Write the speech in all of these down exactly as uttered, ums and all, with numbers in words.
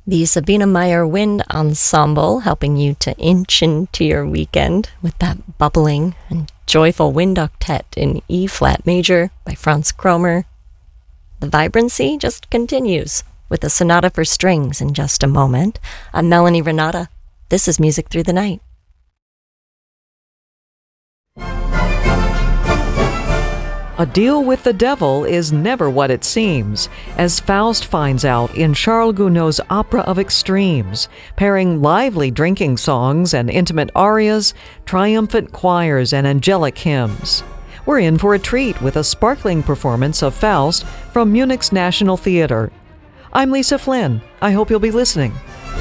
The Sabina Meyer Wind Ensemble helping you to inch into your weekend with that bubbling and joyful wind octet in E-flat major by Franz Kromer. The vibrancy just continues with a sonata for strings in just a moment. I'm Melanie Renata. This is Music Through the Night. A deal with the devil is never what it seems, as Faust finds out in Charles Gounod's Opera of Extremes, pairing lively drinking songs and intimate arias, triumphant choirs, and angelic hymns. We're in for a treat with a sparkling performance of Faust from Munich's National Theatre. I'm Lisa Flynn. I hope you'll be listening.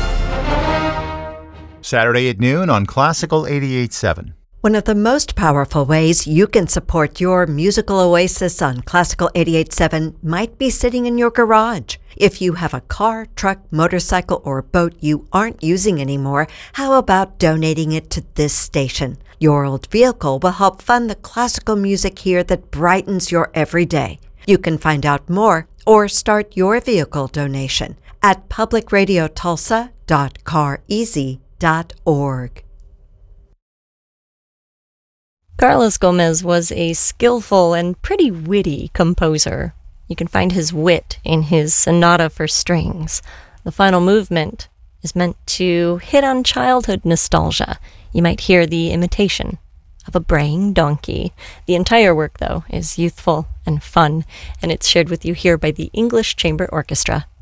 Saturday at noon on Classical eighty-eight point seven. One of the most powerful ways you can support your musical oasis on Classical eighty-eight point seven might be sitting in your garage. If you have a car, truck, motorcycle, or boat you aren't using anymore, how about donating it to this station? Your old vehicle will help fund the classical music here that brightens your everyday. You can find out more or start your vehicle donation at public radio tulsa dot car easy dot org. Carlos Gomez was a skillful and pretty witty composer. You can find his wit in his Sonata for Strings. The final movement is meant to hit on childhood nostalgia. You might hear the imitation of a braying donkey. The entire work, though, is youthful and fun, and it's shared with you here by the English Chamber Orchestra.